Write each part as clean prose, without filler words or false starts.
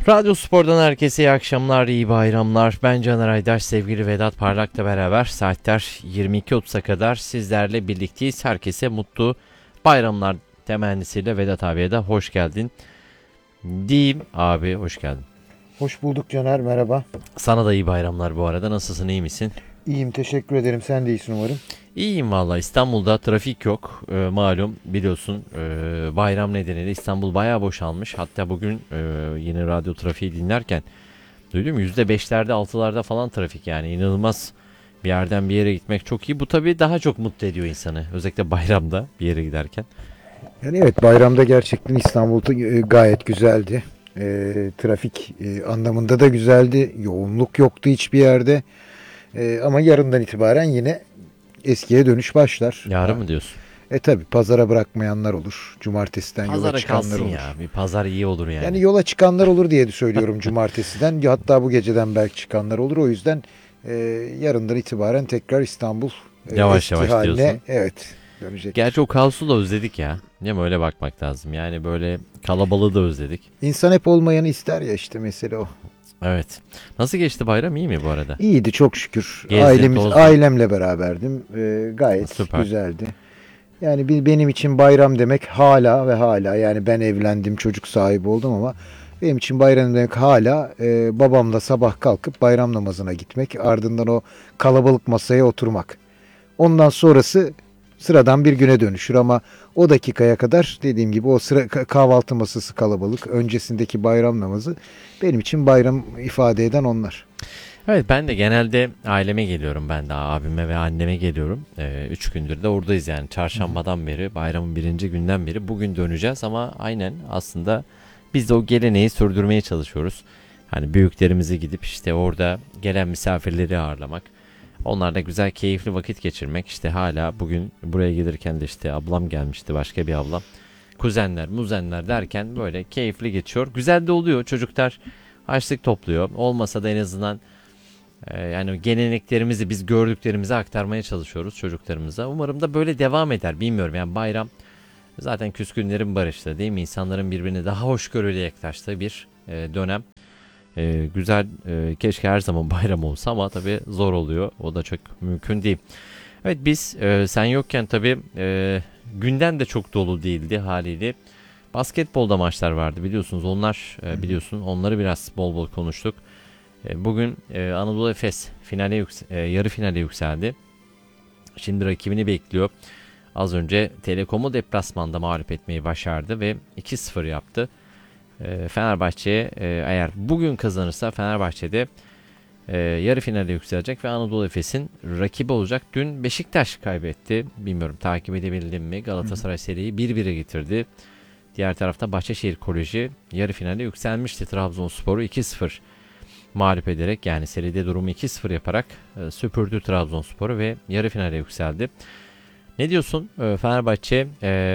Radyo Spor'dan herkese iyi akşamlar, iyi bayramlar. Ben Caner Aydaş, sevgili Vedat Parlak'la beraber saatler 22.30'a kadar sizlerle birlikteyiz. Herkese mutlu bayramlar temennisiyle Vedat abiye de hoş geldin diyeyim. Abi hoş geldin. Hoş bulduk Caner, merhaba. Sana da iyi bayramlar bu arada. Nasılsın, iyi misin? İyiyim, teşekkür ederim. Sen de iyisin umarım. İyiyim valla. İstanbul'da trafik yok. Malum biliyorsun, bayram nedeniyle İstanbul bayağı boşalmış. Hatta bugün yine radyo trafiği dinlerken duydum, %5'lerde 6'larda falan trafik, yani inanılmaz. Bir yerden bir yere gitmek çok iyi. Bu tabii daha çok mutlu ediyor insanı. Özellikle bayramda bir yere giderken. Yani evet, bayramda gerçekten İstanbul'da gayet güzeldi. Trafik anlamında da güzeldi. Yoğunluk yoktu hiçbir yerde. Ama yarından itibaren yine eskiye dönüş başlar. Yarın mı diyorsun? Tabi pazara bırakmayanlar olur. Cumartesiden yola Pazara çıkanlar kalsın olur. ya. Bir pazar iyi olur yani. Yani yola çıkanlar olur diye de söylüyorum cumartesiden. Hatta bu geceden belki çıkanlar olur. O yüzden yarından itibaren tekrar İstanbul Yavaş eski yavaş haline diyorsun. evet dönecek. Gerçi o kaosu da özledik ya. Değil mi? Öyle bakmak lazım. Yani böyle kalabalığı da özledik. İnsan hep olmayanı ister ya, işte mesele o. Evet. Nasıl geçti bayram? İyi mi bu arada? İyiydi çok şükür. Gezdin, tozdun. Ailemle beraberdim. Gayet Süper. güzeldi. Yani benim için bayram demek hala ve hala, yani ben evlendim, çocuk sahibi oldum ama benim için bayram demek hala babamla sabah kalkıp bayram namazına gitmek, ardından o kalabalık masaya oturmak. Ondan sonrası sıradan bir güne dönüşür ama o dakikaya kadar dediğim gibi o kahvaltı masası kalabalık, öncesindeki bayram namazı benim için bayram ifade eden onlar. Evet, ben de genelde aileme geliyorum. Ben de abime ve anneme geliyorum. 3 gündür de oradayız yani. Çarşambadan beri, bayramın birinci günden beri bugün döneceğiz ama aynen aslında biz de o geleneği sürdürmeye çalışıyoruz. Hani büyüklerimize gidip işte orada gelen misafirleri ağırlamak. Onlarla güzel, keyifli vakit geçirmek. İşte hala bugün buraya gelirken de işte ablam gelmişti, başka bir ablam. Kuzenler, muzenler derken böyle keyifli geçiyor. Güzel de oluyor. Çocuklar harçlık topluyor. Olmasa da en azından yani geleneklerimizi, biz gördüklerimizi aktarmaya çalışıyoruz çocuklarımıza. Umarım da böyle devam eder. Bilmiyorum yani, bayram zaten küskünlerin barıştığı, değil mi? İnsanların birbirine daha hoşgörüyle yaklaştığı bir dönem. Güzel, keşke her zaman bayram olsa ama tabii zor oluyor. O da çok mümkün değil. Evet, biz sen yokken tabii gündem de çok dolu değildi haliyle. Basketbolda maçlar vardı biliyorsunuz. Onlar biliyorsun, onları biraz bol bol konuştuk. Bugün Anadolu Efes yarı finale yükseldi. Şimdi rakibini bekliyor. Az önce Telekom'u deplasmanda mağlup etmeyi başardı ve 2-0 yaptı. Fenerbahçe eğer bugün kazanırsa Fenerbahçe'de yarı finale yükselecek ve Anadolu Efes'in rakibi olacak. Dün Beşiktaş kaybetti. Bilmiyorum, takip edebildim mi? Galatasaray seriyi 1-1'e getirdi. Diğer tarafta Bahçeşehir Koleji yarı finale yükselmişti. Trabzonspor'u 2-0 mağlup ederek, yani seride durumu 2-0 yaparak süpürdü Trabzonspor'u ve yarı finale yükseldi. Ne diyorsun? Fenerbahçe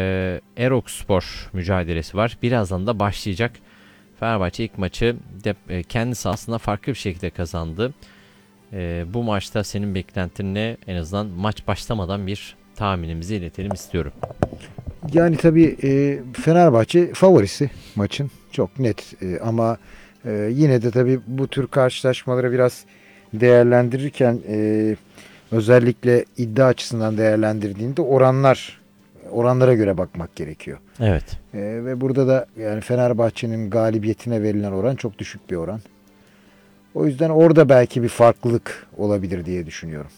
Erokspor mücadelesi var. Birazdan da başlayacak. Fenerbahçe ilk maçı kendi sahasında farklı bir şekilde kazandı. Bu maçta senin beklentin ne? En azından maç başlamadan bir tahminimizi iletelim istiyorum. Yani tabii Fenerbahçe favorisi maçın, çok net. Ama yine de tabii bu tür karşılaşmaları biraz değerlendirirken özellikle iddia açısından değerlendirdiğinde oranlara göre bakmak gerekiyor. Evet. Ve burada da yani Fenerbahçe'nin galibiyetine verilen oran çok düşük bir oran. O yüzden orada belki bir farklılık olabilir diye düşünüyorum.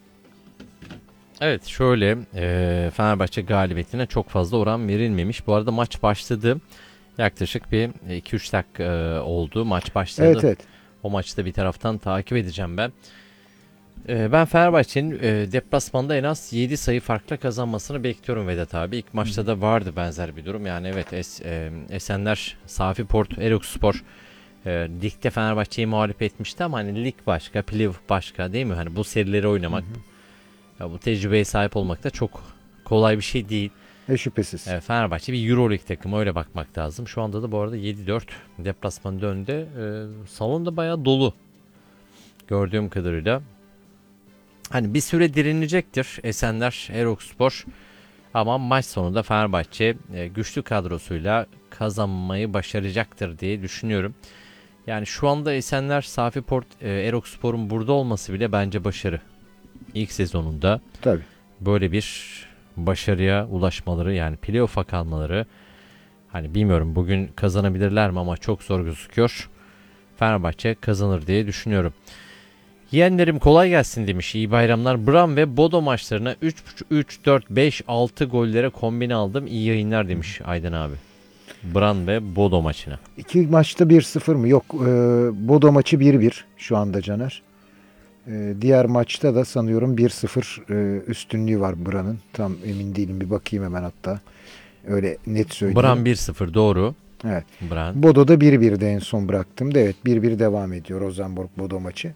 Evet, şöyle Fenerbahçe galibiyetine çok fazla oran verilmemiş. Bu arada maç başladı. Yaklaşık bir 2-3 dakika oldu. Maç başladı. Evet, evet. O maçı da bir taraftan takip edeceğim ben. Ben Fenerbahçe'nin deplasmanda en az 7 sayı farkla kazanmasını bekliyorum Vedat abi. İlk maçta da vardı benzer bir durum. Yani evet, Esenler, Safi Port, Erokspor ligde Fenerbahçe'yi mağlup etmişti ama hani lig başka, playoff başka, değil mi? Hani bu serileri oynamak, ya bu tecrübeye sahip olmak da çok kolay bir şey değil. Şüphesiz. Fenerbahçe bir Euroleague takımı, öyle bakmak lazım. Şu anda da bu arada 7-4 deplasman önde. Salon da bayağı dolu gördüğüm kadarıyla. Hani bir süre direnilecektir Esenler, Erokspor. Ama maç sonunda Fenerbahçe güçlü kadrosuyla kazanmayı başaracaktır diye düşünüyorum. Yani şu anda Esenler Safiport Erokspor'un burada olması bile bence başarı. İlk sezonunda Tabii. böyle bir başarıya ulaşmaları, yani playoff'a kalmaları, hani bilmiyorum bugün kazanabilirler mi ama çok zor gözüküyor. Fenerbahçe kazanır diye düşünüyorum. Yeğenlerim kolay gelsin demiş. İyi bayramlar. Bram ve Bodo maçlarına 3, 4, 5, 6 gollere kombine aldım. İyi yayınlar demiş Aydın abi. Bran ve Bodo maçına. İki maçta 1-0 mı? Yok. Bodo maçı 1-1 şu anda Caner. Diğer maçta da sanıyorum 1-0 üstünlüğü var Bran'ın. Tam emin değilim. Bir bakayım hemen hatta. Öyle net söyleyeyim. Bran 1-0 doğru. Evet. Bran. Bodo'da 1-1'de en son bıraktım. Evet, 1-1 devam ediyor Rosenborg Bodo maçı.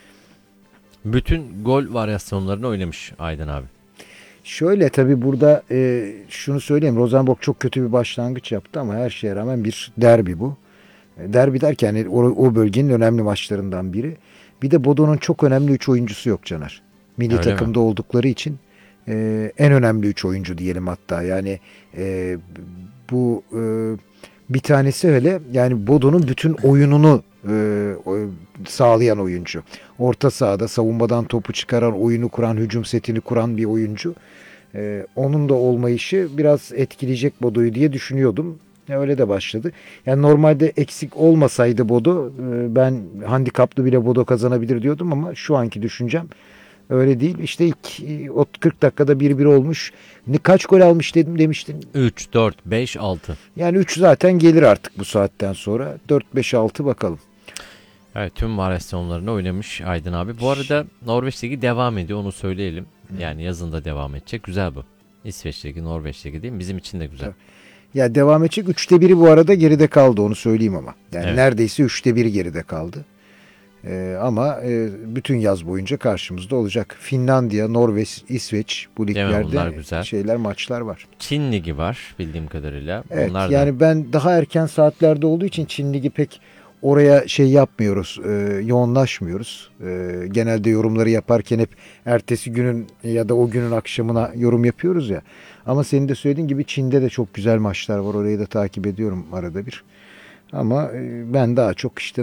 Bütün gol varyasyonlarını oynamış Aydın abi. Şöyle tabii burada şunu söyleyeyim. Rosenborg çok kötü bir başlangıç yaptı ama her şeye rağmen bir derbi bu. Derbi derken yani o bölgenin önemli maçlarından biri. Bir de Bodo'nun çok önemli 3 oyuncusu yok Caner. Milli Öyle takımda oldukları için en önemli 3 oyuncu diyelim hatta. Yani bu bir tanesi öyle. Yani Bodo'nun bütün oyununu sağlayan oyuncu. Orta sahada savunmadan topu çıkaran, oyunu kuran, hücum setini kuran bir oyuncu. Onun da olmayışı biraz etkileyecek Bodo'yu diye düşünüyordum. Öyle de başladı. Yani normalde eksik olmasaydı Bodo ben handikaplı bile Bodo kazanabilir diyordum ama şu anki düşüncem öyle değil. İşte ilk 40 dakikada 1-1 olmuş. Kaç gol almış demiştin. 3, 4, 5, 6. Yani 3 zaten gelir artık bu saatten sonra. 4, 5, 6 bakalım. Evet, tüm varyasyonlarını oynamış Aydın abi. Bu arada Norveç Ligi devam ediyor, onu söyleyelim. Yani yazında devam edecek. Güzel bu. İsveç Ligi, Norveç Ligi değil mi? Bizim için de güzel. Tabii. Ya devam edecek. 3'te 1'i bu arada geride kaldı, onu söyleyeyim ama. Yani Evet. neredeyse 3'te 1 geride kaldı. Ama bütün yaz boyunca karşımızda olacak. Finlandiya, Norveç, İsveç bu Değil mi? Bunlar liglerde güzel. maçlar var. Çin Ligi var bildiğim kadarıyla. Evet, Onlar da yani ben daha erken saatlerde olduğu için Çin Ligi pek oraya şey yapmıyoruz, yoğunlaşmıyoruz. Genelde yorumları yaparken hep ertesi günün ya da o günün akşamına yorum yapıyoruz ya. Ama senin de söylediğin gibi Çin'de de çok güzel maçlar var. Orayı da takip ediyorum arada bir. Ama ben daha çok işte